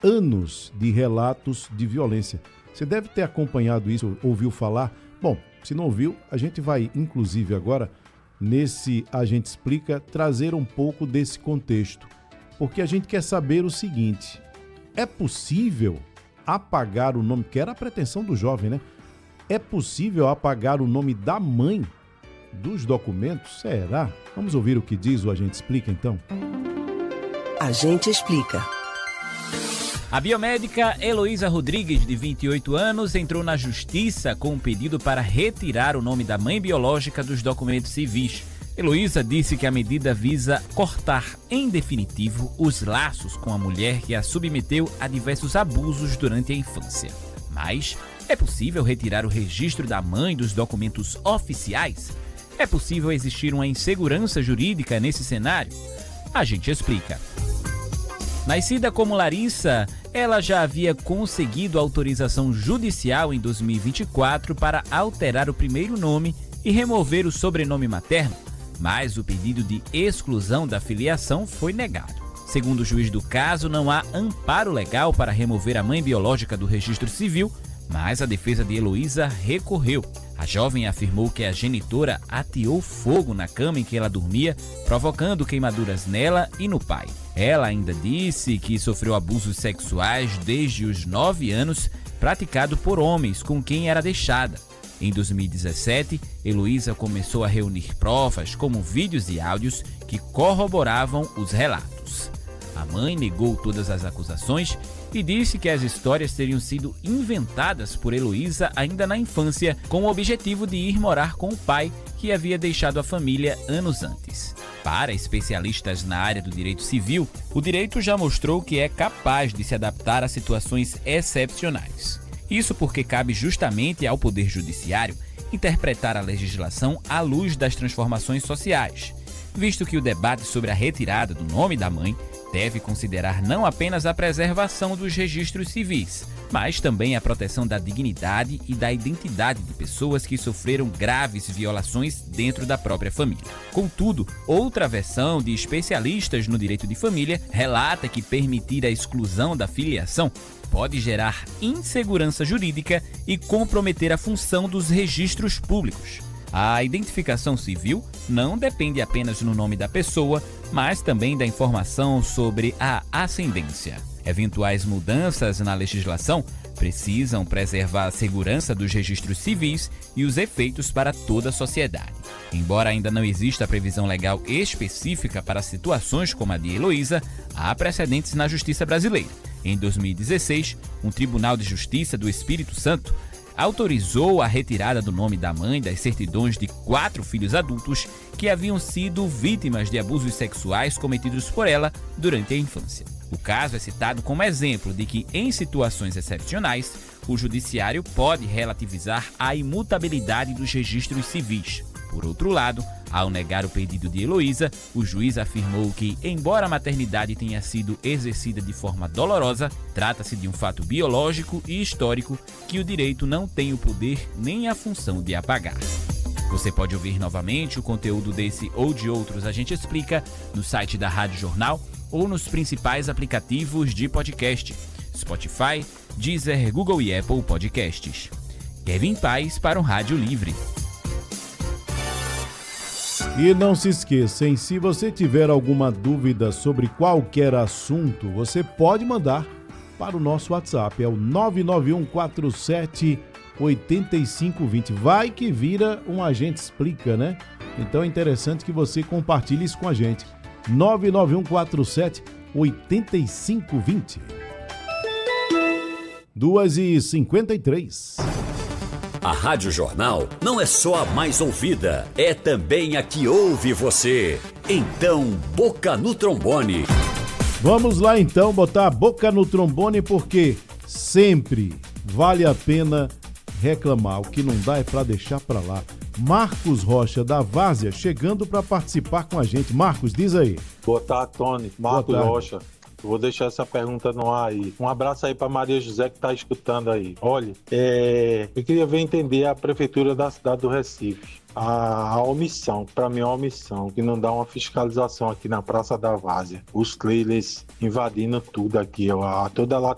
anos de relatos de violência. Você deve ter acompanhado isso, ouviu falar? Bom, se não ouviu, a gente vai, inclusive agora, nesse A Gente Explica, trazer um pouco desse contexto. Porque a gente quer saber o seguinte: é possível apagar o nome, que era a pretensão do jovem, né? É possível apagar o nome da mãe dos documentos? Será? Vamos ouvir o que diz o A Gente Explica, então? A Gente Explica. A biomédica Heloísa Rodrigues, de 28 anos, entrou na justiça com um pedido para retirar o nome da mãe biológica dos documentos civis. Heloísa disse que a medida visa cortar, em definitivo, os laços com a mulher que a submeteu a diversos abusos durante a infância. Mas é possível retirar o registro da mãe dos documentos oficiais? É possível existir uma insegurança jurídica nesse cenário? A gente explica. Nascida como Larissa, ela já havia conseguido autorização judicial em 2024 para alterar o primeiro nome e remover o sobrenome materno, mas o pedido de exclusão da filiação foi negado. Segundo o juiz do caso, não há amparo legal para remover a mãe biológica do registro civil, mas a defesa de Heloísa recorreu. A jovem afirmou que a genitora ateou fogo na cama em que ela dormia, provocando queimaduras nela e no pai. Ela ainda disse que sofreu abusos sexuais desde os 9 anos, praticado por homens com quem era deixada. Em 2017, Heloísa começou a reunir provas, como vídeos e áudios, que corroboravam os relatos. A mãe negou todas as acusações e disse que as histórias teriam sido inventadas por Heloísa ainda na infância, com o objetivo de ir morar com o pai, que havia deixado a família anos antes. Para especialistas na área do direito civil, o direito já mostrou que é capaz de se adaptar a situações excepcionais. Isso porque cabe justamente ao Poder Judiciário interpretar a legislação à luz das transformações sociais, visto que o debate sobre a retirada do nome da mãe deve considerar não apenas a preservação dos registros civis, mas também a proteção da dignidade e da identidade de pessoas que sofreram graves violações dentro da própria família. Contudo, outra versão de especialistas no direito de família relata que permitir a exclusão da filiação pode gerar insegurança jurídica e comprometer a função dos registros públicos. A identificação civil não depende apenas no nome da pessoa, mas também da informação sobre a ascendência. Eventuais mudanças na legislação precisam preservar a segurança dos registros civis e os efeitos para toda a sociedade. Embora ainda não exista previsão legal específica para situações como a de Heloísa, há precedentes na justiça brasileira. Em 2016, um Tribunal de Justiça do Espírito Santo autorizou a retirada do nome da mãe das certidões de 4 filhos adultos que haviam sido vítimas de abusos sexuais cometidos por ela durante a infância. O caso é citado como exemplo de que, em situações excepcionais, o judiciário pode relativizar a imutabilidade dos registros civis. Por outro lado, ao negar o pedido de Heloísa, o juiz afirmou que, embora a maternidade tenha sido exercida de forma dolorosa, trata-se de um fato biológico e histórico que o direito não tem o poder nem a função de apagar. Você pode ouvir novamente o conteúdo desse ou de outros A Gente Explica no site da Rádio Jornal ou nos principais aplicativos de podcast: Spotify, Deezer, Google e Apple Podcasts. Kevin Paz para o Rádio Livre. E não se esqueça, hein? Se você tiver alguma dúvida sobre qualquer assunto, você pode mandar para o nosso WhatsApp. É o 991478520. Vai que vira um A Gente Explica, né? Então é interessante que você compartilhe isso com a gente. 991478520. 2h53. A Rádio Jornal não é só a mais ouvida, é também a que ouve você. Então, boca no trombone. Vamos lá então botar a boca no trombone, porque sempre vale a pena reclamar. O que não dá é para deixar para lá. Marcos Rocha, da Várzea, chegando para participar com a gente. Marcos, diz aí. Boa tarde, Tony. Marcos Rocha. Eu vou deixar essa pergunta no ar aí. Um abraço aí para Maria José que está escutando aí. Olha, eu queria ver entender a prefeitura da cidade do Recife. A omissão, para mim é uma omissão, que não dá uma fiscalização aqui na Praça da Várzea. Os trailers invadindo tudo aqui, ó, toda a